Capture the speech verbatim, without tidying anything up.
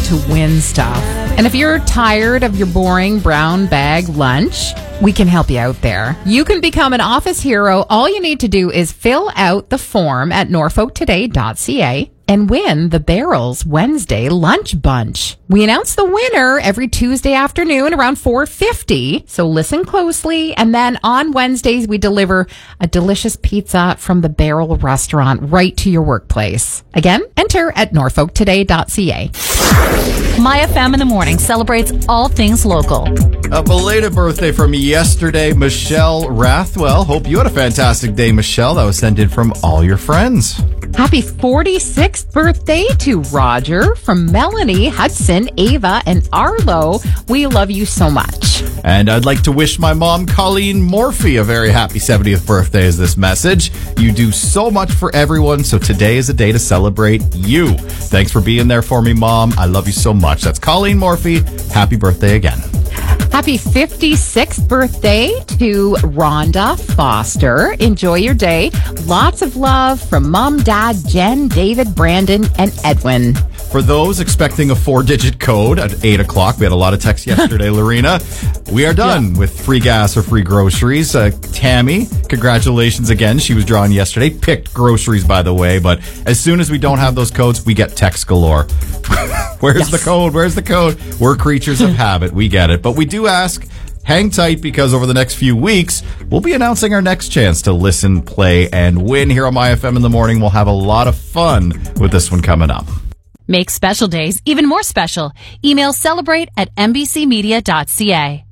to win stuff. And if you're tired of your boring brown bag lunch, we can help you out there. You can become an office hero. All you need to do is fill out the form at norfolk today dot c a and win the Barrels Wednesday Lunch Bunch. We announce the winner every Tuesday afternoon around four fifty, so listen closely. And then on Wednesdays, we deliver a delicious pizza from the Barrel Restaurant right to your workplace. Again, enter at norfolk today dot c a. My F M in the Morning celebrates all things local. A belated birthday from yesterday, Michelle Rathwell. Hope you had a fantastic day, Michelle. That was sent in from all your friends. Happy forty-sixth birthday to Roger from Melanie, Hudson, Ava, and Arlo. We love you so much. And I'd like to wish my mom, Colleen Morphy, a very happy seventieth birthday as this message. You do so much for everyone, so today is a day to celebrate you. Thanks for being there for me, Mom. I love you so much. That's Colleen Morphy. Happy birthday again. Happy fifty-sixth birthday to Rhonda Foster. Enjoy your day. Lots of love from Mom, Dad, Jen, David, Brandon, and Edwin. For those expecting a four-digit code at eight o'clock, we had a lot of texts yesterday, Lorena. We are done yeah. with free gas or free groceries. Uh, Tammy, congratulations again. She was drawn yesterday. Picked groceries, by the way. But as soon as we don't have those codes, we get text galore. Where's yes. the code? Where's the code? We're creatures of habit. We get it. But we do ask, hang tight, because over the next few weeks, we'll be announcing our next chance to listen, play, and win here on My F M in the Morning. We'll have a lot of fun with this one coming up. Make special days even more special. Email celebrate at n b c media dot c a.